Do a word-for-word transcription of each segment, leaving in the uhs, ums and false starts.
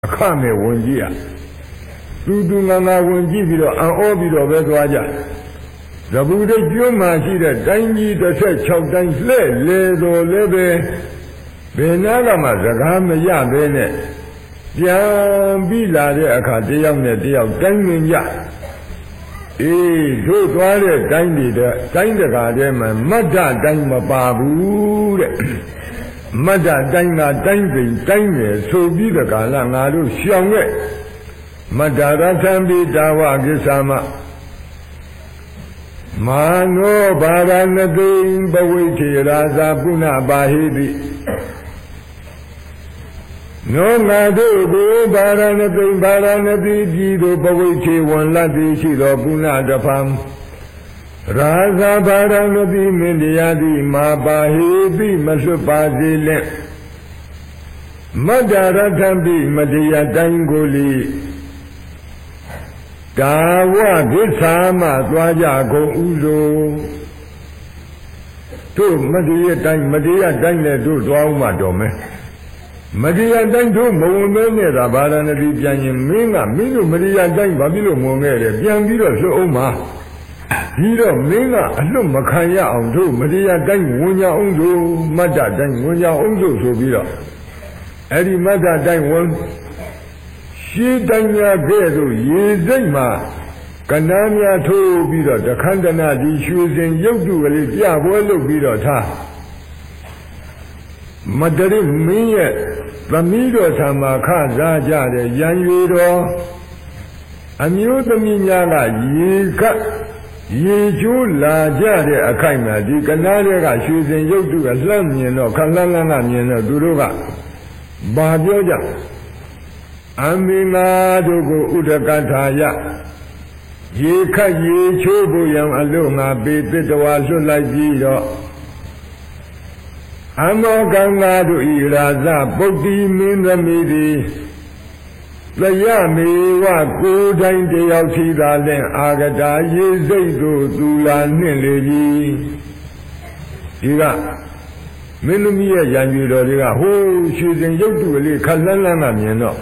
အခမဲ့ဝင်ကြည့်ရသူသူငါငါဝင်ကြည့်ပြီးတော့အံ့ဩပြီးတော့ပဲသွားကြသဗ္ဗုဒ္ဓကျွန်းမှာရှိတဲ့တိုင်းကြီးတစ်ဆက်၆တိုင်းလှဲ့လေတော်လည်းပဲဘယ်နာကမှစကားမရဘဲနဲ့ပြန်ပြီးလာတဲ့အခါတယောက်နဲ့တယောက်တိုင်းမြင်ကြအေးတို့သွားတဲ့တိုင်းတွေတဲ့တိုင်းတကာထဲမှာမတ္တတိုင်းမပါဘူးတဲ့မတ္တတိုင်းကတိုင်းပင်တိုင်းတယ်ဆိုပြီးတဲ့ကာလငါတို့ရှောင်ခဲ့မတ္တရထံပိတာဝကိစ္စမမာနောဘာရဏတိဘဝိထေရာဇာပုဏ္ဏပါဟိတိနောငါတို့ကိုဘာရဏတိဘာရဏတိကြီးတို့ဘဝိထေဝံလတ်တိရှိသောပုဏ္ဏတဖံရာဇာဘာရဏတိမင်းတရားတိမာပါဟိတိမလွတ်ပါစေနဲ့မတ္တရထံပိမတရားတိုင်းကိုလေကာဝဒိဋ္ဌာမသွားကြကုန်ဥသောတို့မတရားတိုင်းမတရားတိုင်းနဲ့တို့သွားအောင်မတော်မယ်မတရားတိုင်းတို့မဝင်မဲနဲ့သာဘာရဏတိပြန်ရင်မင်းကမင်းတို့မတရားတိုင်းဘာဖြစ်လို့မဝင်ခဲ့လဲပြန်ပြီးတော့လွတ်အောင်ပါပြီးတော့မင်းကအလွတ်မခံရအောင်တို့မတရားတိုင်းဝင်ကြအောင်တို့မတ္တတိုင်းဝင်ကြအောင်တို့ဆိုပြီးတော့အဲ့ဒီမတ္တတိုင်းဝင်ရှင်းတိုင်းများကဲ့သို့ရေစိတ်မှာကဏ္ဍများထိုးပြီးတော့တခန္ဓနာဒီရွှေစင်ရုပ်တုကလေးပြပွဲလုပ်ပြီးတော့ထားမတရိမင်းရဲ့သမီးတော်ဆံမှာခစားကြတဲ့ရန်ရွေတော်အမျိုးသမီးများကရေခတ်ရေချိုးလာကြတဲ့အခိုက်မှာဒီကဏ္ဍတွေကရွှေစင်ရုပ်တုကလှမ်းမြင်တော့ခလန်းလန်းကမြင်တော့သူတို့ကဘာပြောကြအမိနာတို့ကိုဥဒကထာယရေခတ်ရေချိုးဖို့ရန်အလို့ငါပေတ္တဝါလွတ်လိုက်ပြီးတော့အမောကံငါတို့ဤရာဇပုတ္တိမင်းသမီးသည်လယမေဝကိုယ်တိုင်းတယောက်ရှိသာလင်အာဂတာရေစိတ်တို့သူလာနှင့်လေပြီဒီကမင်းသမီးရဲ့ရံကြွေတော်တွေကဟိုးရွှေစင်ရုပ်တုလေးခက်လန်းလန်းကမြင်တော့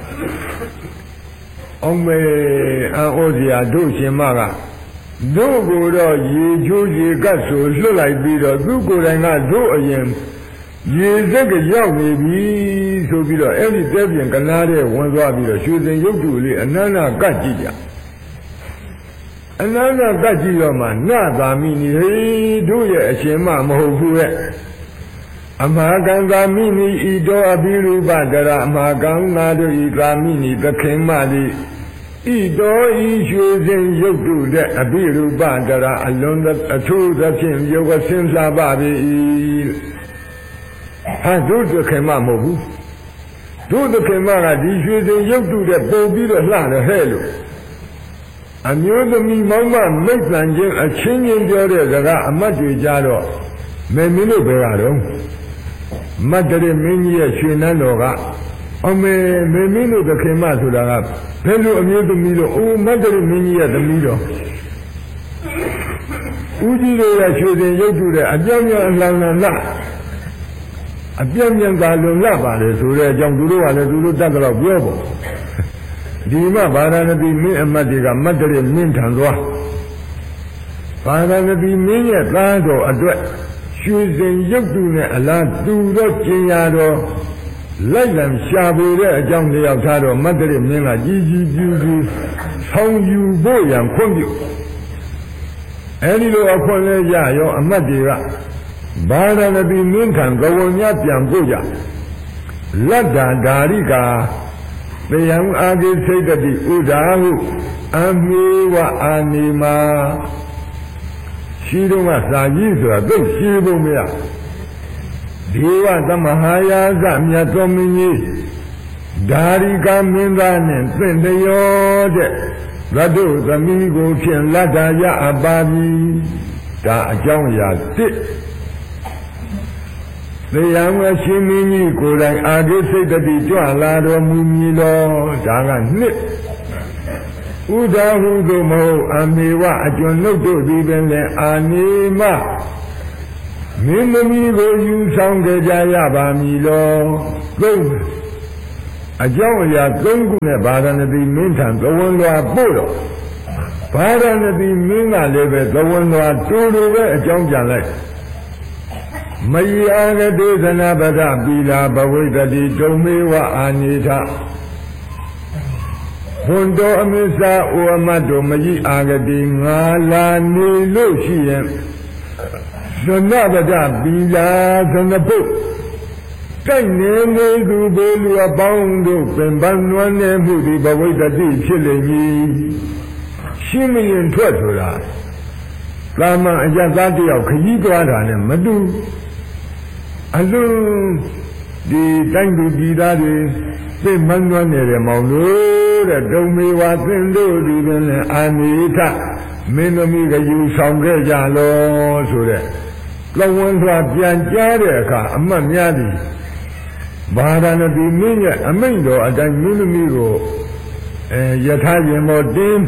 အောင်မေအံ့ဩစရာတို့ရှင်မကတို့ကိုတော့ရေချိုးရေကတ်ဆိုလွတ်လိုက်ပြီးတော့သူကိုယ်တိုင်ကတို့အရင်ရေစက်ကရောက်နေပြီဆိုပြီးတော့အဲ့ဒီတဲပြင်ကနားတဲ့ဝင်သွားပြီးတော့ရွှေစင်ရုပ်တုလေးအနန္နာကတ်ကြည့်ကြအနန္နာကတ်ကြည့်တော့မှနသာမိနီဟေးတို့ရဲ့အရှင်မမဟုတ်ဘူးရဲ့အမဟာကံသာမိနီဤတော်အဘိရုပဒရအမဟာကံငါတို့ဤသာမိနီသခင်မသည်ဤတော်ဤရွှေစင်ရုပ်တုတဲ့အဘိရုပဒရအလွန်အထူးသဖြင့်ယောဂဆင်းလှပါပြီဟာတို့သခင်မမဟုတ်ဘူးတို့သခင်မကဒီရွှေစင်ရုပ်တုတဲ့ပုံပြီးတော့လှတယ်ဟဲ့လို့အမျိုးသမီးမောင်မမိတ်ဆန်ချင်းအချင်းချင်းပြောတဲ့စကားအမတ်တွေကြတော့မေမင်းတို့ဘယ်ကတော့မတ္တရမင်းကြီးရဲ့ရွှေနန်းတော်ကအမေမေမင်းတို့သခင်မဆိုတာကဘယ်လိုအမျိုးသမီးလို့အိုးမတ္တရမင်းကြီးရဲ့သမီးတော်ဦးကြီးတို့ရဲ့ရွှေစင်ရုပ်တုတဲ့အပြောင်းပြောင်းအလံလန်လာအပြည့်မြန်သာလွန်လာပါလေဆိုတဲ့အကြောင်းသူတို့ကလည်းသူတို့တတ်တော့ပြောပေါ့ဒီမှာဗာရာဏသီမင်းအမတ်တွေကမတ္တရမင်းထံသွားဗာရာဏသီမင်းရဲ့သားတော်အတွက်ရွှေစင်ရုပ်တုနဲ့အလားတူတော့ကျင်ရတော့လိုက်လံရှာဖွေတဲ့အကြောင်းတရားထားတော့မတ္တရမင်းကကြီးကြီးပြူပြူဆောင်ယူဖို့ရန်ခွင့်ပြုအဲဒီလိုအခွင့်လဲရရောအမတ်တွေကဗာရဏသီမင်းထံကဝညပြန်ပို့ကြလတ္တဓာရိကာတယံအာဂိစိတ်တိဥဒါဟုအမေဝအာနိမာရှိတော့ကစာကြီးဆိုတာသိရှိဖို့မရဒေဝသမဟာယာဇမြတ်တော်မင်းကြီးဓာရိကာမင်းသားနဲ့သင်တရောတဲ့သတ္တုသမီးကိုဖြင့်လတ္တရအပါပြီဒါအကြောင်းအရာတစ်တရားမရှင်မင်းကြီးကိုယ်တိုင်အာဂိစိတ်တိကြွလာတော်မူမည်လောဒါကနှစ်ဥဒါဟုသို့မဟုတ်အမေဝအကျွန်ုပ်တို့သည်ပင်လည်းအာနေမမင်းသမီးကိုယူဆောင်ကြကြရပါမည်လောသုံးအကြောင်းအရာသုံးခုနဲ့ဗာရာဏသီမင်းထံသဝဏ်လွှာပို့တော့ဗာရာဏသီမင်းကလည်းပဲသဝဏ်လွှာတူတူပဲအကြောင်းပြန်လိုက်မယီအာဂတေသနာပဒပီလာဘဝိတတိဒုံမေဝအာနိထဘွန်တော်အမိစာဩအမတ်တို့မယီအာဂတိငါလာနေလို့ရှိရင်သနာပဒပီလာသနပုတ်တိုက်နေနေသူဘေးလူအပေါင်းတို့ပင်ပန်းနွမ်းနေမှုဒီဘဝိတတိဖြစ်လိမ့်မည်ရှင်းမရင်ထွက်ဆိုတာကာမအကြသားတယောက်ခကြီးသွားတာနဲ့မတူအလုံးဒီတိုင်းသူပြည်သားတွေသိမန်းနွမ်းနေတယ်မောင်လို့တဲ့ဒုံမေဝါသင်တို့ဒီပင်လည်းအာနိထမင်းသမီးကယူဆောင်ခဲ့ကြလို့ဆိုတဲ့ကဝန်းစွာပြန်ကြားတဲ့အခါအမတ်များသည်ဗာရာဏသီမင်းရဲ့အမိန့်တော်အတိုင်းမင်းသမီးကိုအဲယထာရင်မောတင်း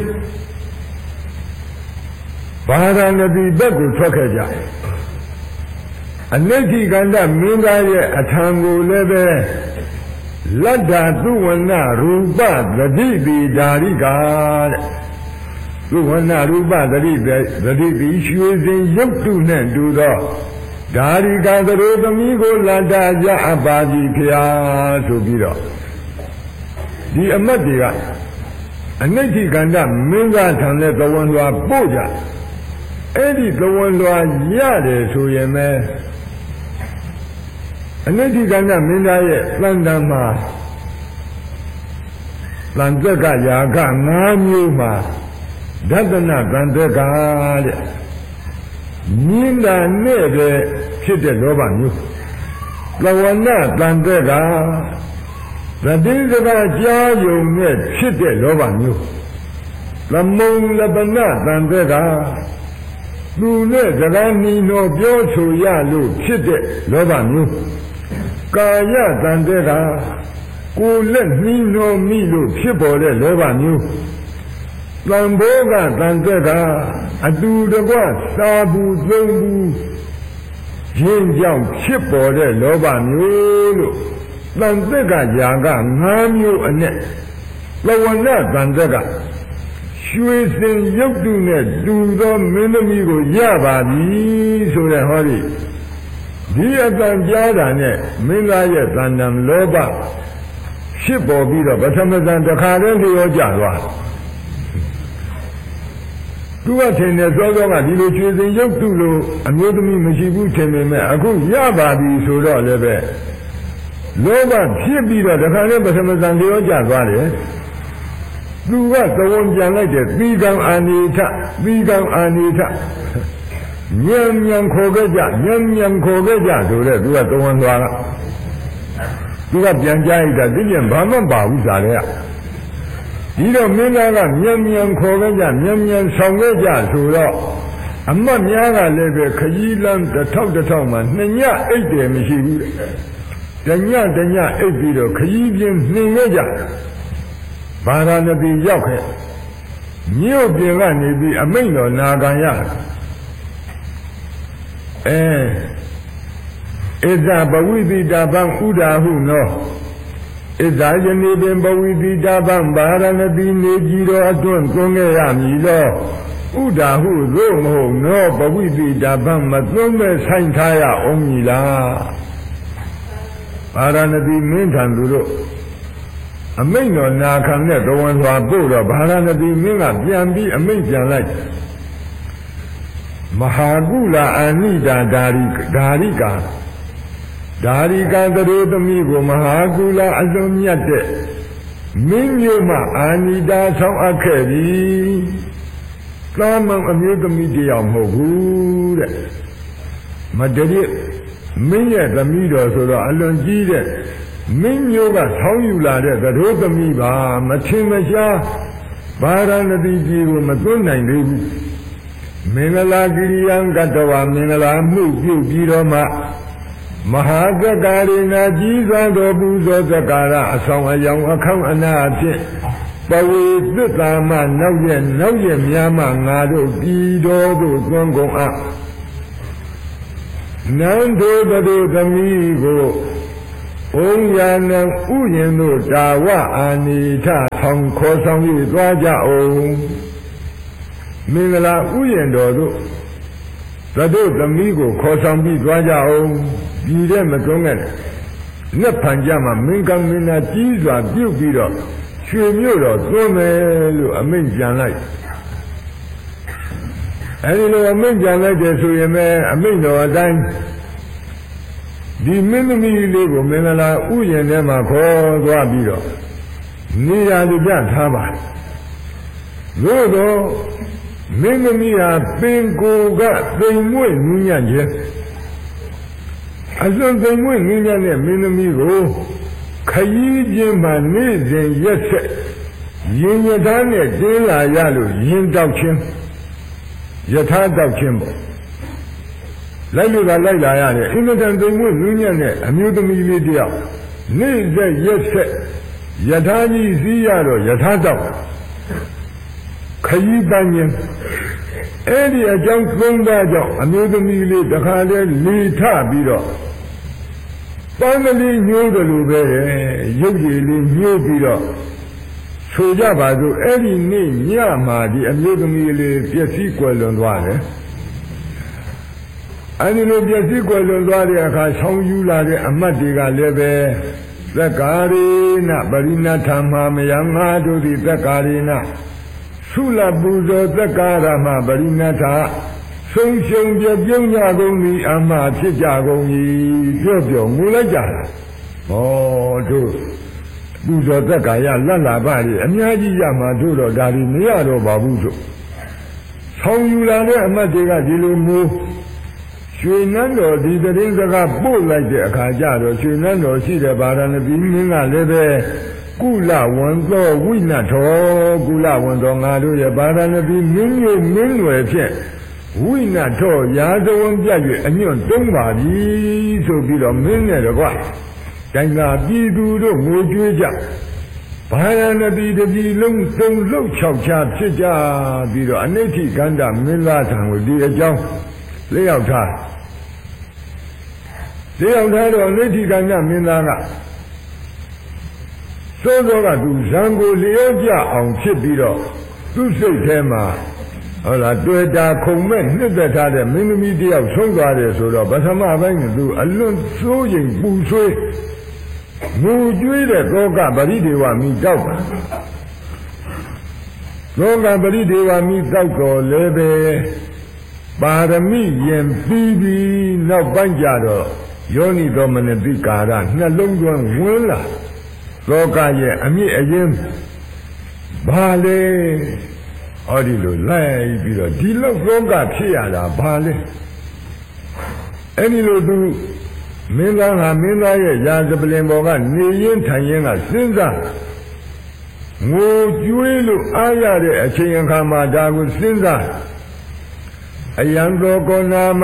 ဗာရာဏသီဘက်ကိုထွက်ခဲ့ကြအနိဋ္ဌိကန္တမင်းသားရဲ့အထံကိုလည်းပဲလတ္တသုဝဏရူပသတိပိဓာရိကာတဲ့သုဝဏရူပသတိပိသတိပိရွှေစင်ရုပ်တုနဲ့တူသောဓာရိကာသရိုသမီးကိုလတ္တရအပါတိဖျားဆိုပြီးတော့ဒီအမတ်တွေကအနိဋ္ဌိကန္တမင်းသားထံနဲ့သဝဏ်လွှာပို့ကြအဲ့ဒီသဝဏ်လွှာရတယ်ဆိုရင်ပဲအနိဋ္ဌိကန္တမင်းသားရဲ့သံတန်မှာသံသက်ကယာက၅မျိုးမှာဒသနသံသက်ကတဲ့မြင်းတာနဲ့ပဲဖြစ်တဲ့လောဘမျိုးလဝဏသံသက်ကသတိစကားကြားယုံနဲ့ဖြစ်တဲ့လောဘမျိုးသမုံလပနသံသက်ကသူနဲ့စကားနှီးနှောပြောဆိုရလို့ဖြစ်တဲ့လောဘမျိုးကာယသံသက်ကကိုယ်လက်နှီးနှောမိလို့ဖြစ်ပေါ်တဲ့လောဘမျိုးသံဘောကသံသက်ကအတူတကွသာဘူးသုံးဘူးရင်းကြောင့်ဖြစ်ပေါ်တဲ့လောဘမျိုးလို့သံသက်ကຢာက၅မျိုးအနဲ့လဝဏသံသက်ကရွှေစင်ရုပ်တုနဲ့တူသောမင်းသမီးကိုရပါပြီဆိုတဲ့ဟောဒီဒီအတန်ကြားတာနဲ့မင်းသားရဲ့သဏ္ဍာန်လောဘဖြစ်ပေါ်ပြီးတော့ပထမဇန်တစ်ခါတည်းလျောကျသွားသူကထင်တယ်စောစောကဒီလိုချွေစဉ်ရုပ်တုလို့အမျိုးသမီးမရှိဘူးထင်ပေမဲ့အခုရပါပြီဆိုတော့လည်းပဲလောဘဖြစ်ပြီးတော့တစ်ခါတည်းပထမဇန်လျောကျသွားတယ်သူကသဝံပြန်လိုက်တယ်သီကံအာနိထသီကံအာနိထညံညံခေါ်ခဲ့ကြညံညံခေါ်ခဲ့ကြဆိုတဲ့သူကသဝံသွားကသူကပြန်ကြားလိုက်တာဒီပြန်ဘာမှမပါဘူးစားတဲ့ဒီတော့မင်းသားကညံညံခေါ်ခဲ့ကြညံညံဆောင်ခဲ့ကြဆိုတော့အမတ်များကလည်းပဲခကြီးလန်းတစ်ထောက်တစ်ထောက်မှနှစ်ညအိတ်တယ်မရှိဘူးတညတညအိတ်ပြီးတော့ခကြီးပြင်းနှင်ခဲ့ကြဗာရာဏသီရောက်ခဲ့မြို့ပြင်ကနေပြီးအမိန့်တော်နာခံရအဲဣဇဘဝိတိတာပံဥဒါဟုနောဣဇာယနေပင်ဘဝိတိတာပံဗာရာဏသီနေကြီးတော်အတွန်းသွန်းခဲ့ရမည်လောဥဒါဟုသို့မဟုတ်နောဘဝိတိတာပံမသွန်းမဲ့ဆိုင်ထားရအောင်မည်လားဗာရာဏသီမင်းထံသူတို့အမိန့်တော်နာခံတဲ့သဝံစွာပို့တော့ဗာရာဏသီမင်းကပြန်ပြီးအမိန့်ပြန်လိုက်မဟာကုလအာနိတာဓာရိဓာရိကာဓာရိကာသရိုသမီးကိုမဟာကုလအလွန်မြတ်တဲ့မင်းမျိုးမှအာနိတာဆောင်အပ်ခဲ့ပြီသာမန်အမျိုးသမီးတယောက်မဟုတ်ဘူးတဲ့မတရစ်မင်းရဲ့သမီးတော်ဆိုတော့အလွန်ကြီးတဲ့မင်းမျိုးကဆောင်းယူလာတဲ့သရိုသမီးပါမထင်မရှားဗာရာဏသီကြီးကိုမသွန်းနိုင်သေးဘူးမင်္ဂလာကိရိယံကတ္တဝမင်္ဂလာမှုပြုပြီးတော့မှမဟာသက္ကာရိနာကြီးစွာသောပူဇော်သက္ကာရအဆောင်အယောင်အခေါအနာအဖြစ်ပဝေသစ္စာမနောက်ရဲ့နောက်ရဲ့များမှငါတို့ပြည်တော်သို့သွန်းကုန်အပ်နန္ဒေဘဒုသမီးကိုဘုံညာနံဥယျင်တို့တာဝအာနိထထောင်ခေါ်ဆောင်၍သွားကြအောင်မင်္ဂလာဥယျင်တော်တို့သတို့သမီးကိုခေါ်ဆောင်ပြီးသွားကြအောင်ပြည်တဲ့မတွန်းခဲ့နဲ့နက်ဖန်ကြမှာမင်္ဂမင်းနာကြီးစွာပြုတ်ပြီးတော့ရွှေမြို့တော်သွန်းမယ်လို့အမိန့်ပြန်လိုက်အဲဒီလိုအမိန့်ပြန်လိုက်တယ်ဆိုရင်ပဲအမိန့်တော်အတိုင်းဒီမင်းသမီးလေးကိုမင်္ဂလာဥယျာဉ်ထဲမှာခေါ်သွားပြီးတော့နေရာကြထားပါသို့တော့မင်းသမီးဟာပင်ကိုယ်ကသိမ်မွေ့နူးညံ့ခြင်းအစွန်သိမ်မွေ့နူးညံ့တဲ့မင်းသမီးကိုခရီးချင်းမှနေ့စဉ်ရက်ဆက်ရင်ရထားနဲ့တင်းလာရလို့ရင်တောက်ခြင်းယထာတောက်ခြင်းပေါ့လိုက်လို့ကလိုက်လာရတယ်အင်္ဂတန်သိမ်မွေ့နူးညံ့တဲ့အမျိုးသမီးလေးတယောက်နေ့ဆက်ရက်ဆက်ယထာကြီးစီးရတော့ယထာတောက်ခရီးပန်းခြင်းအဲ့ဒီအကြောင်းသုံးပါးကြောင့်အမျိုးသမီးလေးတခါလဲလေထပြီးတော့ပန်းကလေးညှိုးတယ်လို့ပဲရုပ်ရည်လေးညှိုးပြီးတော့ဆိုကြပါစို့အဲ့ဒီနေ့ညမှာဒီအမျိုးသမီးလေးပျက်စီးကွယ်လွန်သွားတယ်အဲ့ဒီလိုပျက်စီးကွယ်လွန်သွားတဲ့အခါဆောင်းယူလာတဲ့အမတ်တွေကလည်းပဲသက္ကာရိနပရိဏထာမမယငါတို့သည်သက္ကာရိနသုလပူဇော်သက္ကာရမပရိဏထာဆုံးရှုံပြပြုံးကြကုန်သည်အမှဖြစ်ကြကုန်၏ပြောပြောငိုလိုက်ကြတာဟောတို့ပူဇော်သက္ကာရလတ်လာပါလေအများကြီးရမှာတို့တော့ဒါဒီမရတော့ပါဘူးတို့ဆောင်းယူလာတဲ့အမတ်တွေကဒီလိုမျိုးရွှေနန်းတော်ဒီတရင်စကားပို့လိုက်တဲ့အခါကျတော့ရွှေနန်းတော်ရှိတဲ့ဗာရာဏသီမင်းကလည်းပဲကုလဝံသောဝိနထောကုလဝံသောငါတို့ရဲ့ဗာရာဏသီမင်းမျိုးမင်းွယ်ဖြင့်ဝိနထောရာဇဝံပြတ်၍အညွန့်တုံးပါပြီဆိုပြီးတော့မင်းနဲ့တကွကျန်သာပြည်သူတို့ငိုကြွေးကြဗာရာဏသီတပြည်လုံးစုံလှုပ်ချောက်ချဖြစ်ကြပြီးတော့အနိဋ္ဌိကန္တမင်းသားထံကိုဒီအကြောင်းလျှောက်ထားလျှောက်ထားတော့အနိဋ္ဌိကန္တမင်းသားကသို့သောကသူဇံကိုလျော့ကြအောင်ဖြစ်ပြီးတော့သူ့စိတ်ထဲမှာဟုတ်လားတွေ့တာခုံမဲ့နှစ်သက်ထားတဲ့မင်းသမီးတယောက်ဆုံးသွားတယ်ဆိုတော့ပထမပိုင်းကသူအလွန်စိုးရိမ်ပူဆွေးငိုကြွေးတဲ့သောကပရိဒေဝမိတောက်သောကပရိဒေဝမိတောက်တော်လည်းပဲပါရမီရင်ပြီးပြီးနောက်ပိုင်းကြတော့ယောနိသောမနတိကာရနှလုံးသွင်းဝင်လာသောကရဲ့အမြင့်အရင်ဘာလဲဟောဒီလိုလိုက်ပြီးတော့ဒီလောက်သောကဖြစ်ရတာဘာလဲအဲ့ဒီလိုသူမင်းသားဟာမင်းသားရဲ့ရာဇပလင်ပေါ်ကနေရင်ထိုင်ရင်ကစဉ်းစားငိုကြွေးလို့အားရတဲ့အချိန်အခါမှာဒါကိုစဉ်းစားအယံသောကောနာမ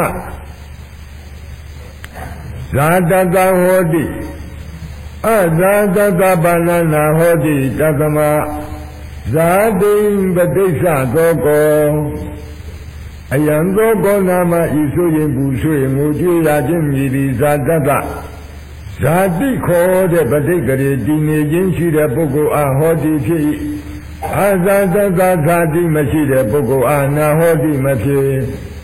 ဇာတတဟောတိအဇာတတပါဏနာဟောတိတသမဇာတိပဋိစ္စသောကောအယံသောကောနာမဤဆိုရင်ဘူးဆိုရင်ငိုကြွေးရခြင်းမြည်သည်ဇာတတဇာတိခေါ်တဲ့ပဋိကရေတည်နေခြင်းရှိတဲ့ပုဂ္ဂိုလ်အားဟောတိဖြစ်၏အာဇာတတဇာတိမရှိတဲ့ပုဂ္ဂိုလ်အားနာဟောတိမဖြစ်ဩ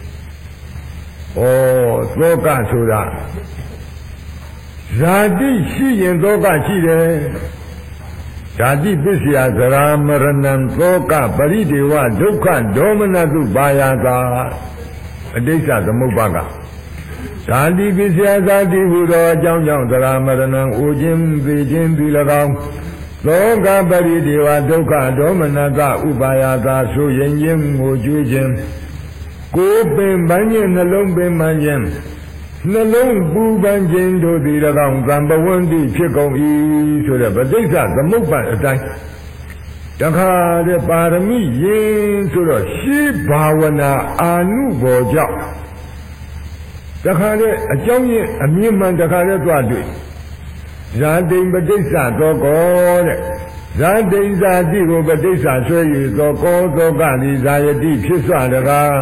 သောကဆိုတာဇာတိရှိရင်သောကရှိတယ်ဇာတိပစ္စယသရာမရဏံသောကပရိဒေဝဒုက္ခဒေါမနတုပါယတာအတိစ္စသမုပ္ပါကဇာတိပစ္စယဇာတိဟူသောအကြောင်းကြောင့်သရာမရဏံအိုခြင်းသိခြင်းသည်၎င်းသောကပရိဒေဝဒုက္ခဒေါမနတဥပါယတာဆိုရင်ခြင်းငိုကြွေးခြင်းကိုယ်ပင်ပန်းခြင်းနှလုံးပင်ပန်းခြင်းနှလုံးပူပန်ခြင်းတို့သည်၎င်းသံပဝန္တိဖြစ်ကုန်၏ဆိုတဲ့ပဋိစ္စသမုပ္ပါအတိုင်းတခါတဲ့ပါရမီရင်ဆိုတော့ရှိဘာဝနာအာနုဘောကြောင့်တခါတဲ့အကြောင်းရင်းအမြင်မှန်တခါတဲ့သွားတွေ့ဇာတိပဋိစ္စသောကောတဲ့ဇာတိဇာတိကိုပဋိစ္စဆွဲ၍သောကောသောကသည်ဇာယတိဖြစ်စွာတကား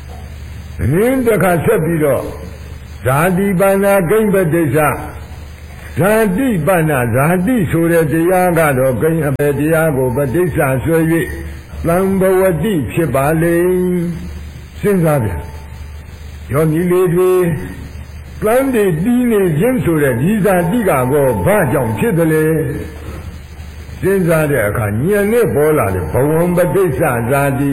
ရင်းတခါဆက်ပြီးတော့ဇာတိပါဏာကိမ့်ပဋိစ္စဇာတိပဏဇာတိဆိုတဲ့တရားကတော့ကိန်းအပေတရားကိုပဋိစ္စဆွဲ၍သံဘဝတိဖြစ်ပါလေစဉ်းစားပြန်ယောနီလေးတွေပလန်တွေတီးနေခြင်းဆိုတဲ့ဒီဇာတိကတော့ဘာကြောင့်ဖြစ်တယ်လဲစဉ်းစားတဲ့အခါဉာဏ်နဲ့ပေါ်လာတယ်ဘဝံပဋိစ္စဇာတိ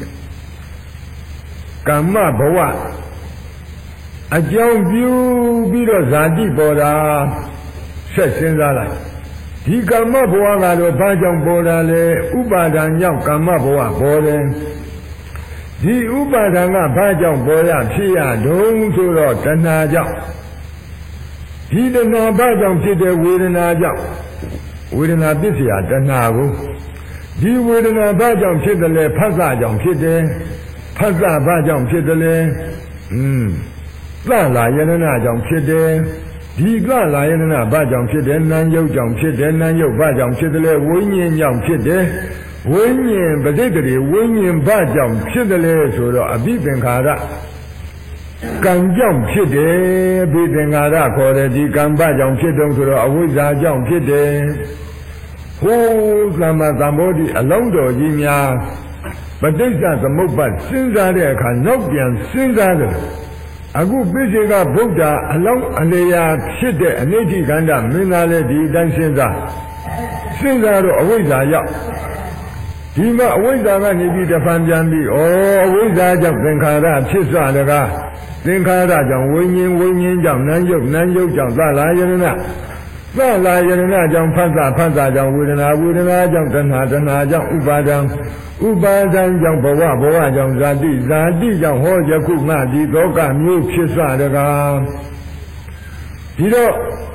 ကမ္မဘဝအကြောင်းပြုပြီးတော့ဇာတိပေါ်တာဆက်စဉ်းစားလိုက်ဒီကမ္မဘဝကတော့ဘာကြောင့်ပေါ်တာလဲဥပါဒံကြောင့်ကမ္မဘဝပေါ်တယ်ဒီဥပါဒံကဘာကြောင့်ပေါ်ရဖြစ်ရတုံးဆိုတော့တဏှာကြောင့်ဒီတဏှာဘာကြောင့်ဖြစ်တဲ့ဝေဒနာကြောင့်ဝေဒနာပစ္စယတဏှာကိုဒီဝေဒနာဘာကြောင့်ဖြစ်တယ်လဲဖသကြောင့်ဖြစ်တယ်ဖသဘာကြောင့်ဖြစ်တယ်လဲอืมသလာယရဏကြောင့်ဖြစ်တယ်ဒီကလာယရဏဘာကြောင့်ဖြစ်တယ်နာယုတ်ကြောင့်ဖြစ်တယ်နာယုတ်ဘာကြောင့်ဖြစ်တယ်လဲဝိညာဉ်ကြောင့်ဖြစ်တယ်ဝိညာဉ်ပဋိတ္တိဝိညာဉ်ဘာကြောင့်ဖြစ်တယ်လဲဆိုတော့အဘိသင်္ခါရကံကြောင့်ဖြစ်တယ်အဘိသင်္ခါရခေါ်တယ်ဒီကံဘာကြောင့်ဖြစ်တုံးဆိုတော့အဝိဇ္ဇာကြောင့်ဖြစ်တယ်ဟိုးသမ္မာသမ္ဗောဓိအလုံးတော်ကြီးများပဋိစ္စသမုပ္ပါစဉ်းစားတဲ့အခါနောက်ပြန်စဉ်းစားတယ်အခုပိစိကဗုဒ္ဓအလောင်းအနေရာဖြစ်တဲ့အနိဋ္ဌိကန္တမင်းသားလည်းဒီအတိုင်းစဉ်းစားစဉ်းစားတော့အဝိဇ္ဇာရောက်ဒီမှာအဝိဇ္ဇာကနေပြီးတဖန်ပြန်ပြီးဩအဝိဇ္ဇာကြောင့်သင်္ခါရဖြစ်စတကားသင်္ခါရကြောင့်ဝိညာဉ်ဝိညာဉ်ကြောင့်နာယုတ်နာယုတ်ကြောင့်သလာယရဏသလာယရဏကြောင့်ဖသဖသကြောင့်ဝေဒနာဝေဒနာကြောင့်တဏှာတဏှာကြောင့်ဥပါဒံဥပါဒံကြောင့်ဘဝဘဝကြောင့်ဇာတိဇာတိကြောင့်ဟောယခုမှဒီသောကမျိုးဖြစ်စတကားဒီတော့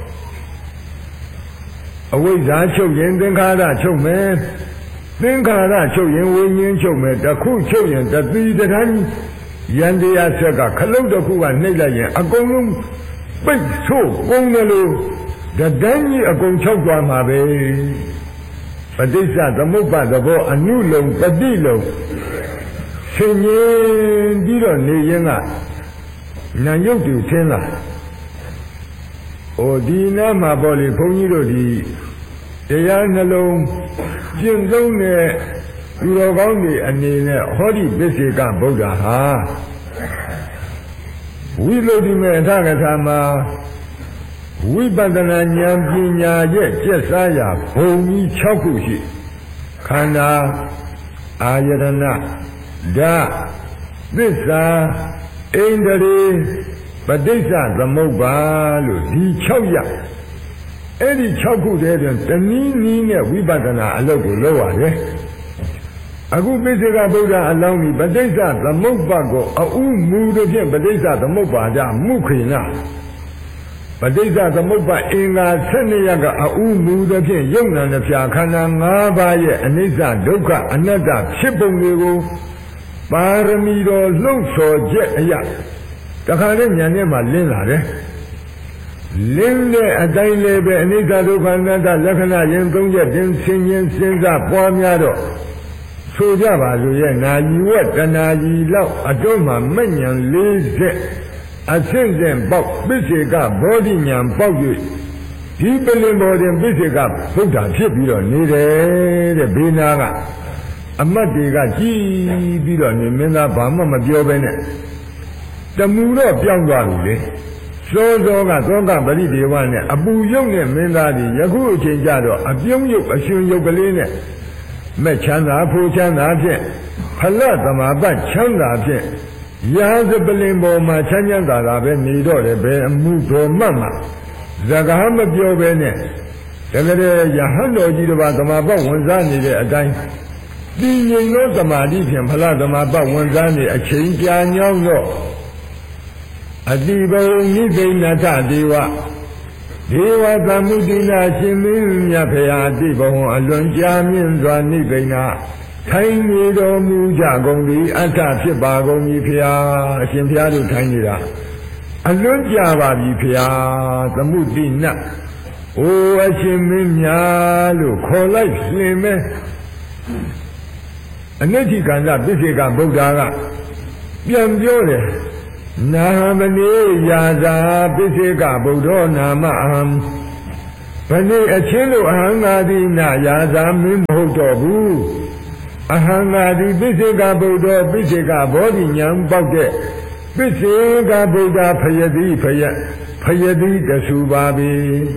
အဝိဇ္ဇာချုပ်ရင်သင်္ခါရချုပ်မယ်သင်္ခါရချုပ်ရင်ဝိညာဉ်ချုပ်မယ်တစ်ခုချုပ်ရင်တတိတထမ်းယန္တရားဆက်ကခလုတ်တစ်ခုကနှိပ်လိုက်ရင်အကုန်လုံးပိတ်ဆို့ကုန်တယ်လို့တဒန်းကြီးအကုန်ချုပ်သွားမှာပဲပဋိစ္စသမုပ္ပါသဘောအနုလုံပฏิလုံဆင်ញင်ပြီးတော့နေရင်ကနာယုတ်တူထင်းလာဟိုဒီနားမှာပေါ့လေဘုန်းကြီးတို့ဒီတရားနှလုံးကျင့်သုံးတဲ့လူတော်ကောင်းတွေအနေနဲ့ဟောဒီပစ္စေကဗုဒ္ဓဟာဝိလုဒ္ဓိမေအထကထာမှာဝိပဿနာဉာဏ်ပညာရဲ့ကျက်စားရာဘုံကြီး၆ခုရှိခန္ဓာအာယတနာဓာတ်သစ္စာဣန္ဒြေပဋိစ္စသမုပ္ပါလို့ဒီ၆ရပ်အဲ့ဒီ၆ခုတည်းတွင်တနည်းနည်းနဲ့ဝိပဿနာအလုပ်ကိုလုပ်ရတယ်အခုပိစိကဗုဒ္ဓအလောင်းဒီပဋိစ္စသမုပ္ပါကိုအဥမူတို့ဖြင့်ပဋိစ္စသမုပ္ပါကြမုခိနာပဋိစ္စသမုပ္ပါအင်္ဂါ၁၂ရပ်ကအဥမူတို့ဖြင့်ယုံနာနှပြခန္ဓာ၅ပါးရဲ့အနိစ္စဒုက္ခအနတ္တဖြစ်ပုံတွေကိုပါရမီတော်လှုပ်ဆော်ချက်အရာတခါတည်းဉာဏ်နဲ့မှလင်းလာတယ်လင်းတဲ့အတိုင်းလည်းပဲအနိစ္စဒုက္ခအနတ္တလက္ခဏာရင်သုံးချက်တင်ဆင်ញင်စဉ်းစားပွားများတော့ဆိုကြပါစို့ရဲ့နာယီဝတ္တနာယီလောက်အတွန်းမှာမဉ္ဉဏ်၄၀အဆင့်ဆင့်ပေါက်ပိစိကဘောဓိဉာဏ်ပေါက်၍ဒီပလင်ပေါ်တွင်ပိစိကဗုဒ္ဓဖြစ်ပြီးတော့နေတယ်တဲ့ဘေးနာကအမတ်တွေကကြည်ပြီးတော့နေမင်းသားဘာမှမပြောဘဲနဲ့တမူတော့ပြောင်းသွားပြီလေစောစောကသောကပရိဒေဝနဲ့အပူရုပ်နဲ့မင်းသားတွေယခုအချိန်ကျတော့အပြုံးရုပ်အရှင်ရုပ်ကလေးနဲ့မဲ့ချမ်းသာဖိုးချမ်းသာဖြင့်ဖလတ်သမာပတ်ချမ်းသာဖြင့်ရာဇပလင်ပေါ်မှာချမ်းချမ်းသာသာပဲနေတော့တယ်ဘယ်အမှုတော်မှမှဇကားမပြောဘဲနဲ့တကယ်ရဟန်းတော်ကြီးတစ်ပါးသမာပတ်ဝင်စားနေတဲ့အတိုင်းတည်ငြိမ်သောသမာဓိဖြင့်ဖလတ်သမာပတ်ဝင်စားနေအချိန်ကြာညောင်းတော့အတိဘုံနိသိဏထဒေဝဒေဝသမုဒိနာရှင်မင်းမြတ်ဖရာအတိဘုံအလွန်ကြာမြင့်စွာနိသိဏထိုင်နေတော်မူကြကုန်သည်အထဖြစ်ပါကုန်ပြီဖရာအရှင်ဖရာတို့ထိုင်နေတာအလွန်ကြာပါပြီဖရာသမုဒိနအိုးအရှင်မင်းများလို့ခေါ်လိုက်လင်မဲအနိဋ္ဌိကန္တပိစိကဗုဒ္ဓကပြန်ပြောတယ်နာမနေယာဇာပိစိကဗုဒ္ဓနာမအံဘယ်နေ့အချင်းတို့အဟံငါတိနာယာသာမင်းမဟုတ်တော့ဘူးအဟံငါတိပိစိကဗုဒ္ဓပိစိကဘောဓိဉာဏ်ပေါက်တဲ့ပိစိကဗုဒ္ဓဖယတိဖယဖယတိတဆူပါပြီ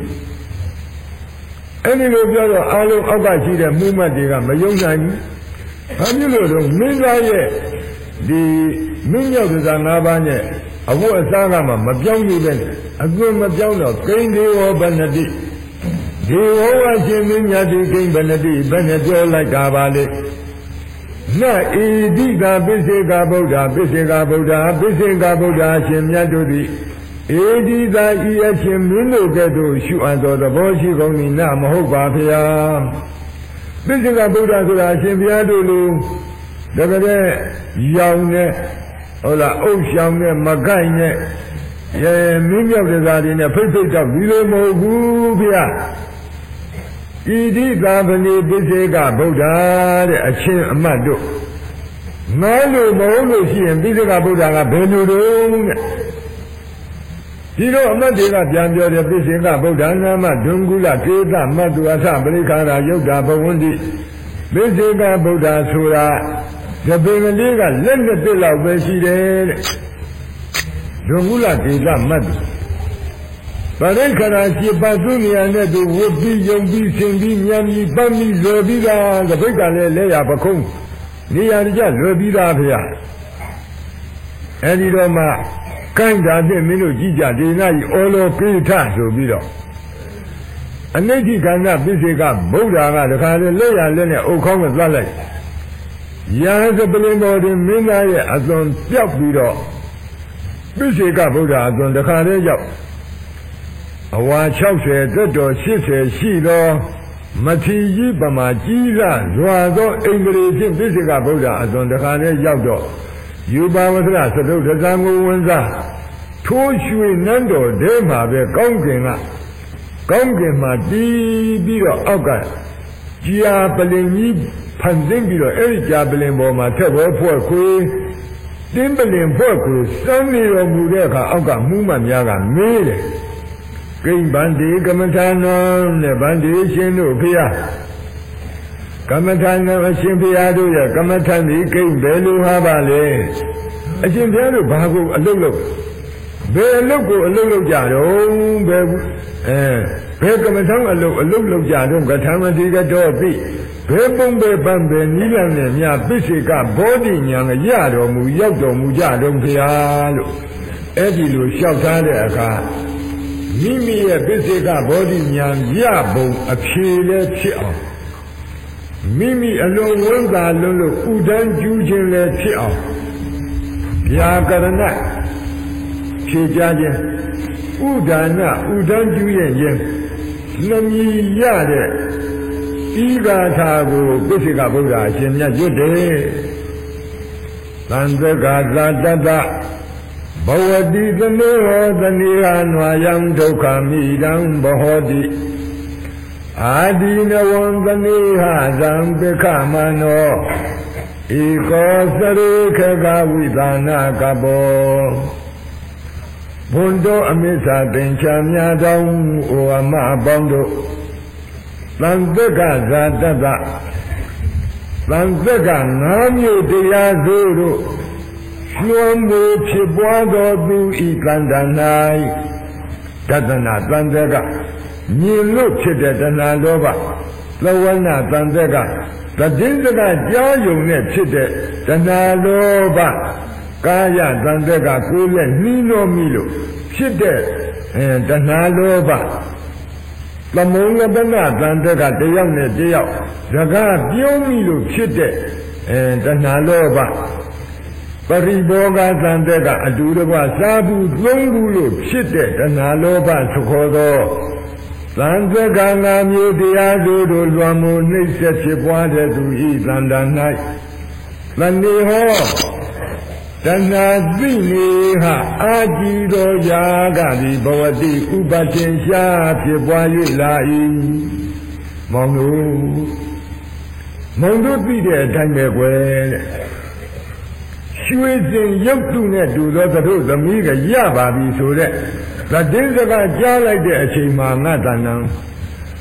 အဲ့ဒီလိုပြောတော့အားလုံးအောက်ကရှိတဲ့မှုမှတ်တွေကမယုံနိုင်ဘူးဘာဖြစ်လို့တော့မင်းသားရဲ့ဒီမင်းရောက်တဲ့ငါးပါးနဲ့အဝတ်အစားကမှမပြောင်းသေးပဲအကွန်းမပြောင်းတော့ကိန်းဒေဝဗန္နတိဒီဝဝရှင်မင်းမြတ်ဒီကိန်းဗန္နတိဘယ်နဲ့ပြောလိုက်တာပါလေနဣတိကပိစေကဗုဒ္ဓပိစေကဗုဒ္ဓပိစေကဗုဒ္ဓရှင်မြတ်တို့သည်ဧဒီသာဤအရှင်မင်းတို့ကဲ့သို့ရှုအပ်သောသဘောရှိကုန်၏နာမဟုတ်ပါဗျာပိစေကဗုဒ္ဓဆိုတာအရှင်ဘုရားတို့လိုတကယ်ရောင်နဲ့ဟုတ်လားအုပ်ရှောင်နဲ့မကိုက်နဲ့ရဲမင်းမြောက်တဲ့သားတွေနဲ့ဖိတ်ဖိတ်တော့ဒီလိုမဟုတ်ဘူးဗျာဣတိသာဗနေပိစေကဗုဒ္ဓတဲ့အချင်းအမတ်တို့ငါလိုမဟုတ်လို့ရှိရင်ပိစေကဗုဒ္ဓကဘယ်လိုတုံးတဲ့ဒီလိုအမတ်တွေကပြန်ပြောတယ်ပိစေကဗုဒ္ဓနာမဒွန်ကုလကေသမတ်သူအထပရိခါရယုတ်တာဘဝန္တိပိစေကဗုဒ္ဓဆိုတာဒီပင်ကလေးကလက်လက်တစ်လောက်ပဲရှိတယ်တဲ့ဒွန်ကုလကေသမတ်သူပရိခါရရှိပါသူနေရာနဲ့သူဝတ်ပြီးယုံပြီးဆင်ပြီးဉာဏ်ပြီးပတ်ပြီးလွယ်ပြီးသားသပိတ်ကလည်းလဲရပခုံးနေရာကြလွယ်ပြီးသားဖေရအဲဒီတော့မှကိုင်းတာဖြင့်မင်းတို့ကြည့်ကြဒေနာကြီးအော်လောကိဋ္ဌဆိုပြီးတော့အနိဋ္ဌိခန္ဓာပိစေကဗုဒ္ဓကတခါလေလက်ရလက်နဲ့အုတ်ခေါင်းကသတ်လိုက်ရာဇပလင်တော်တွင်မင်းသားရဲ့အသွင်ပြောက်ပြီးတော့ပိစေကဗုဒ္ဓအသွင်တခါလေရောက်အဝါ၆၀တက်တော်၈၀ရှိသောမထီကြီးပမာကြီးလာဇွာသောအိန္ဒြေဖြင့်ပိစေကဗုဒ္ဓအသွင်တခါလေရောက်တော့ယူပါဝသရသတုဒ္ဒဇံကိုဝန်စားထိုးရွှေနန်းတော်ထဲမှာပဲကောင်းကင်ကကောင်းကင်မှာတီးပြီးတော့အောက်ကကြာပလင်ကြီးဖန်ဆင်းပြီးတော့အဲ့ဒီကြာပလင်ပေါ်မှာထက်ဘောဖွဲ့ခွေတင်းပလင်ဖွဲ့ခွေစမ်းနေတော်မူတဲ့အခါအောက်ကမူးမှများကမေးတယ်ကိမ့်ဗန္ဒီကမ္မထာနံနဲ့ဗန္ဒီရှင်တို့ဖေဟာကမ္မထာနံအရှင်ဖေဟာတို့ရဲ့ကမ္မထာဒီကိမ့်ဘယ်လိုဟာပါလဲအရှင်ဖေဟာတို့ဘာကိုအလုပ်လုပ်ဘယ်အလုပ်ကိုအလုပ်လုပ်ကြတော့ဘယ်အဲဘယ်ကမ္မထာအလုပ်အလုပ်လုပ်ကြတော့ကထာမတိကတော့သိဘယ်ပုံပဲပန်းပဲနိလနဲ့မြပိစိကဘောဓိညာရတော်မူရောက်တော်မူကြတော့ဖေဟာလို့အဲ့ဒီလိုလျှောက်ထားတဲ့အခါမိမိရဲ့ပိစိကဘောဓိညာရပုံအဖြေလည်းဖြစ်အောင်မိမိအလုံးဝန်းသာလုံးလို့ဥဒန်းကျူးခြင်းလည်းဖြစ်အောင်ဗျာကရဏဖြေကြခြင်းဥဒါနဥဒန်းကျူးရဲ့ခြင်းနှမီရတဲ့ဤဂါထာကိုပိစိကဗုဒ္ဓအရှင်မြတ်ရွတ်တယ်သံသကသာတတဘဝတိသနေဟောသနေဟာနွာယံဒုက္ခမိတံဘဟောတိအာဒီနဝံသနေဟာသံပိခမနောဧကောသရေခကဝိသနာကဘောဘုံတော်အမိစ္ဆာသင်္ချာများတောင်းဩအမအပေါင်းတို့သံသကဇာတတသံသကငါးမျိုးတရားစုတို့လွန်မှုဖြစ်ပွားသောသူဤကန္တ၌တတနာသံသကမြင်လို့ဖြစ်တဲ့တဏှာလောဘသဝနာသံသကသတိစကကြားယုံနဲ့ဖြစ်တဲ့တဏှာလောဘကာယသံသကကိုယ်နဲ့နှီးလို့မိလို့ဖြစ်တဲ့အဲတဏှာလောဘသမုံလပနာသံသကတယောက်နဲ့တယောက်စကားပြုံးမိလို့ဖြစ်တဲ့အဲတဏှာလောဘပရိဘောဂသံသကအတူတကွစားဘူးသုံးဘူးလို့ဖြစ်တဲ့တဏှာလောဘဆိုခေါ်သောသံသကငါမျိုးတရားတို့တို့လွန်မှုနှိမ့်ဆက်ဖြစ်ပွားတဲ့သူဤသန္တာ၌သဏိဟောတဏှာသိနေဟာအာကြည်တော်ရာကသည်ဘဝတိဥပတင်ရှားဖြစ်ပွား၍လာ၏မောင်တို့မောင်တို့သိတဲ့အတိုင်းပဲကွယ်တဲ့ရွှေစင်ရုပ်တုနဲ့တူသောသတို့သမီးကရပါပြီဆိုတဲ့သတိစကားကြားလိုက်တဲ့အချိန်မှာငါတဏ္ဍံ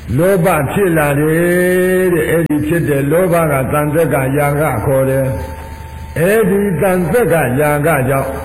လောဘဖြစ်လာတယ်တဲ့အဲ့ဒီဖြစ်တဲ့လောဘကတန်ဆက်ကယာကခေါ်တယ်အဲ့ဒီတန်ဆက်ကယာကကြောင့်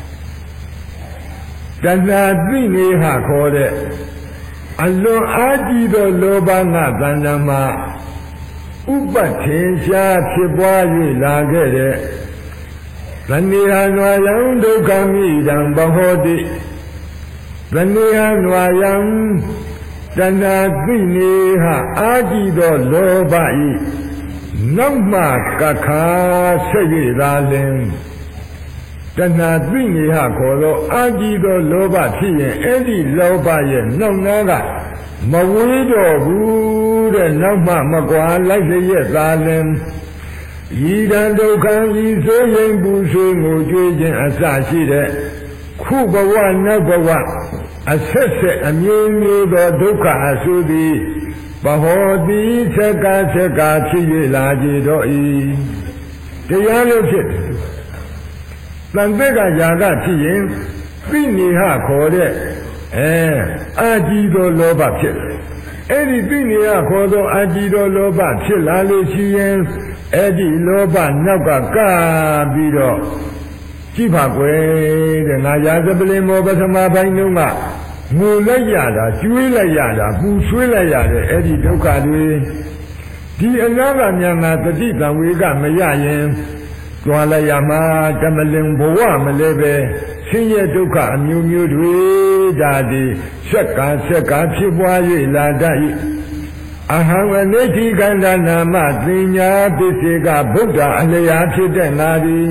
တဏှာသိနေဟခေါ်တဲ့အလွန်အားကြီးသောလောဘငါတဏ္ဍာမှာဥပထင်ရှားဖြစ်ပွား၍လာခဲ့တဲ့သဏိဟနွာယံဒုက္ခမိတံဘဟောတိသဏိဟနွာယံတဏှာသိနေဟအာကြီးသောလောဘဤနောက်မှကခါဆက်၍လာလင်တဏှာသိနေဟခေါ်သောအာကြီးသောလောဘဖြစ်ရင်အဲ့ဒီလောဘရဲ့နောက်နာကမဝေးတော့ဘူးတဲ့နောက်မှမကွာလိုက်ရဲ့သာလင်ဤတံဒုက္ခဤဆိုရင်ပူဆွေးငိုကြွေးခြင်းအစရှိတဲ့ခုဘဝနောက်ဘဝအဆက်ဆက်အမျိုးမျိုးသောဒုက္ခအဆူသည်ဘဟောတိသက္ကသက္ကဖြစ်၍လာကြတော့ဤတရားလို့ဖြစ်တယ်တန်တဲ့ကယာကဖြစ်ရင်သိနေဟခေါ်တဲ့အဲအာကြီးသောလောဘဖြစ်တယ်အဲ့ဒီသိနေဟခေါ်သောအာကြီးသောလောဘဖြစ်လာလို့ရှိရင်အဲ့ဒီလောဘနောက်ကကပြီးတော့ကြည့်ပါကွယ်တဲ့ငါရာဇပလင်မောပထမပိုင်းတုန်းကငိုလိုက်ရတာကျွေးလိုက်ရတာပူဆွေးလိုက်ရတယ်အဲ့ဒီဒုက္ခတွေဒီအနာကမြန်ငါတတိတံဝေကမရရင်ကြွားလိုက်ရမှာတမလင်ဘဝမလဲပဲဆင်းရဲဒုက္ခအမျိုးမျိုးတွေဒါဒီဆက်ကဆက်ကဖြစ်ပွား၍လာတတ်၏အဟံဝနေတိကန္တနာမသင်ညာပစ္စေကဗုဒ္ဓအလျာဖြစ်တဲ့ငါသည်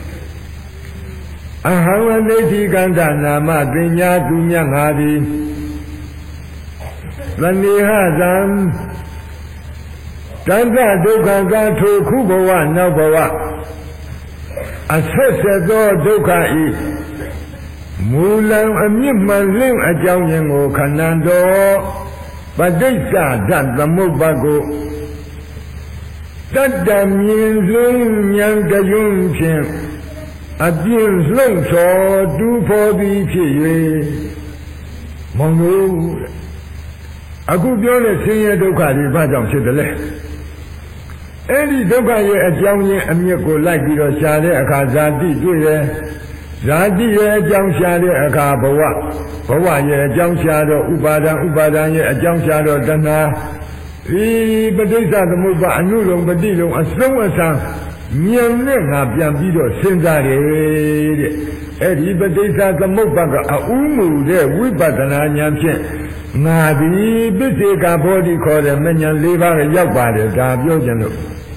အဟံဝနေတိကန္တနာမသင်ညာသူမြတ်ငါသည်သဏိဟဇံတဏ္ဍဒုက္ခကထိုခုဘဝနောက်ဘဝအဆက်ဆက်သောဒုက္ခဤမူလံအမြင့်မှန်လင်းအကြောင်းရင်းကိုခဏံတော်ပဋိစ္စဓာတ်သမုပ္ပါကိုတတ္တမြင်ဆုံးဉာဏ်တယွန်းဖြင့်အပြင်းလှုပ်ဆော်တူဖော်ပြီးဖြစ်၍မောင်တို့အခုပြောတဲ့ဆင်းရဲဒုက္ခတွေဘာကြောင့်ဖြစ်တယ်လဲအဲ့ဒီဒုက္ခရဲ့အကြောင်းရင်းအမြစ်ကိုလိုက်ပြီးတော့ရှားတဲ့အခါဇာတိတွေ့ရဲ့ဇာတိရဲ့အကြောင်းရှားတဲ့အခါဘဝဘဝရဲ့အကြောင်းရှားတော့ဥပါဒံဥပါဒံရဲ့အကြောင်းရှားတော့တဏှာဒီပဋိစ္စသမုပ္ပါအနုလုံပฏิလုံအဆုံးအစံဉာဏ်နဲ့ငါပြန်ပြီးတော့စဉ်းစားတယ်တဲ့အဲ့ဒီပဋိစ္စသမုပ္ပါကအဥမှုတဲ့ဝိပဿနာဉာဏ်ဖြင့်ငါဒီပစ္စေကဘောဓိခေါ်တဲ့မဉဏ်၄ပါးကရောက်ပါတယ်ဒါပြောကြလို့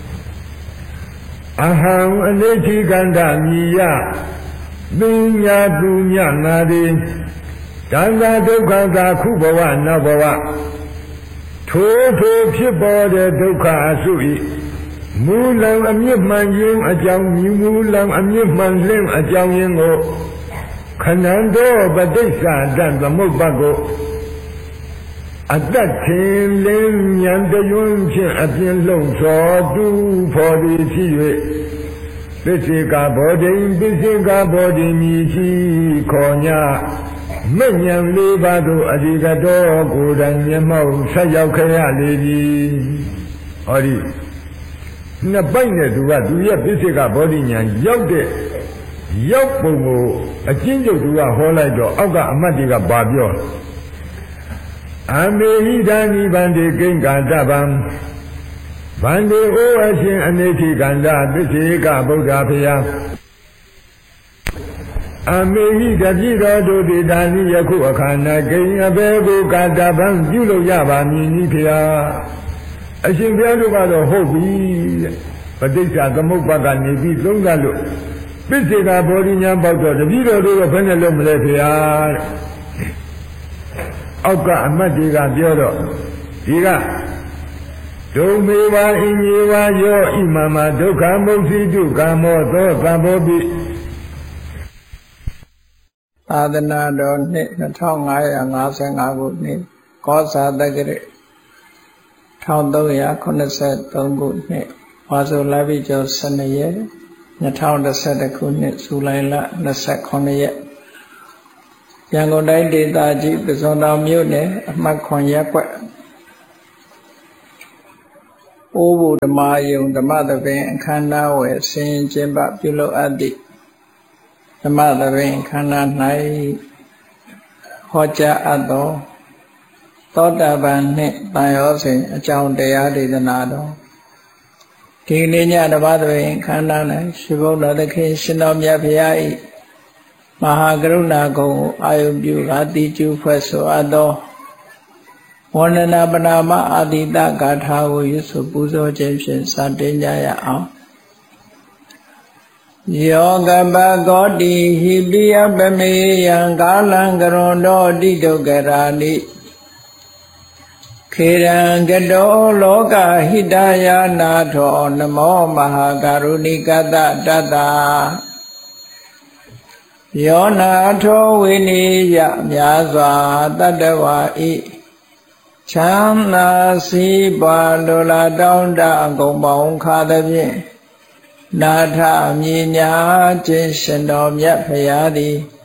အဟံအနိဋ္ဌိကန္တမြည်ယသူညာသူညငါသည်တဏ္ဍဒုက္ခသာခုဘဝနောက်ဘဝထိုထိုဖြစ်ပေါ်တဲ့ဒုက္ခအစု၏မူလံအမြင့်မှန်ခြင်းအကြောင်းမူလံအမြင့်မှန်လင်းအကြောင်းရင်းကိုခဏံတော်ပဋိစ္စဓာတ်သမုပ္ပါကိုအတ္တထင်လင်းဉာဏ်တယွန်းဖြင့်အပြင်းလုံးစောတူဖော်သည်ဖြစ်၍ပစ္စေကဘောဓိပစ္စေကဘောဓိမြည်ရှိခေါ်ညမဉ္ဉံလေးပါးသို့အဓိကတော်ကိုယ်တိုင်မျက်မှောက်ဆက်ရောက်ခဲ့ရလေပြီဟောဒီနှစ်ပိုက်နဲ့သူကသူရဲ့ပစ္စေကဘောဓိဉာဏ်ရောက်တဲ့ရောက်ပုံကိုအကျဉ်းချုပ်သူကဟောလိုက်တော့အောက်ကအမတ်တွေကပါပြောအမေဟိဒာနိဗန္တိကိဉ္ကာတဗံဗန္တိဩအရှင်အနိဋ္ဌိကန္တပစ္စေကဗုဒ္ဓဖျားအမေဟိတပိတော်တို့ဒီဒါနိယခုအခါ၌ကိဉ္အဘေကိုကာတဗံပြုလို့ရပါမည်နိဖျားအရှင်ဘုရားတို့ကတော့ဟုတ်ပြီတဲ့ပဋိစ္စသမုပ္ပါကနေပြီးသုံးသပ်လို့ပစ္စေကဘောဓိညာပေါက်တော့တပိတော်တို့ကဘယ်နဲ့လို့မလဲဖျားတဲ့အောက်ကအမတ်တွေကပြောတော့ဒီကဒုမေဝါအင်ညေဝါယောဣမမဒုက္ခမုသိတုကာမောသောသဗ္ဗောပိသာသနာတော်နှစ်၂၅၅၅ခုနှစ်ကောဇာတက္ကရာ၁၃၇၃ခုနှစ်ဝါဆိုလပိကျော်၁၂ရက်၂၀၁၁ခုနှစ်ဇူလိုင်လ၂၇ရက်ရန်ကုန်တိုင်းဒေသကြီးပဇွန်တောင်မြို့နယ်အမှတ်ခွန်ရပ်ကွက်အိုးဘုဓမ္မယုံဓမ္မသဘင်အခမ်းအနားဝယ်ဆင်ကျင်းပပြုလုပ်အပ်သည့်ဓမ္မသဘင်အခမ်းအနား၌ဟောကြားအပ်သောသောတာပန်နှင့်တန်ရောစဉ်အကြောင်းတရားဒေသနာတော်ဒီနေ့ညဓမ္မသဘင်အခမ်းအနား၌ရှင်ဘုရားသခင်ရှင်တော်မြတ်ဘုရား၏မဟာကရုဏာဂုဏ်ကိုအာယုပြုကာတိကျူဖွဲ့ဆိုအပ်သောဝန္ဒနာပနာမအာတိတဂါထာကိုရွတ်ဆိုပူဇော်ခြင်းဖြင့်စတင်ကြရအောင်ယောကပကောတိဟိပိယပမေယံကာလံကရွန်တောတိဒုက္ခရာနိခေရံကတောလောကဟိတယာနာထောနမောမဟာကရုဏိကတတတ္တာယောနာထောဝိနိယမြာစွာတတ္တဝါဤချမ်းသာစီးပွားလိုလားတောင်းတအကုန်ပေါင်းခါသဖြင့်နာထမြညာခြင်းရှင်တော်မြတ်ဖရာသည်